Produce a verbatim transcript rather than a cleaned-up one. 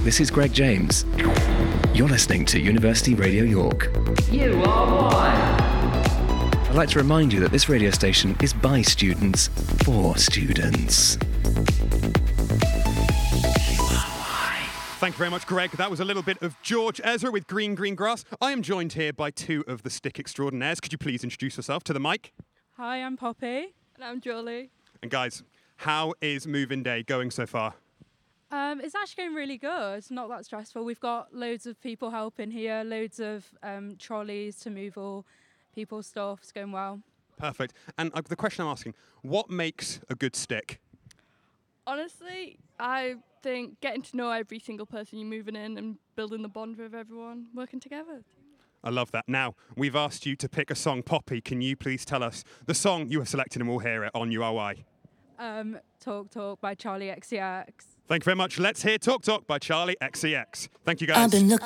this is Greg James. You're listening to University Radio York. You are one. I'd like to remind you that this radio station is by students, for students. Thank you very much, Greg. That was a little bit of George Ezra with Green Green Grass. I am joined here by two of the Stick extraordinaires. Could you please introduce yourself to the mic? Hi, I'm Poppy. And I'm Jolie. And guys, how is Move-In Day going so far? Um, it's actually going really good. It's not that stressful. We've got loads of people helping here, loads of um, trolleys to move all people's stuff. It's going well. Perfect. And uh, the question I'm asking, what makes a good stick? Honestly, I think getting to know every single person you're moving in and building the bond with everyone, working together. I love that. Now, we've asked you to pick a song. Poppy, can you please tell us the song you have selected and we'll hear it on U R Y? Um, Talk Talk by Charlie X C X. Thank you very much. Let's hear Talk Talk by Charlie X C X. Thank you, guys. I've been looking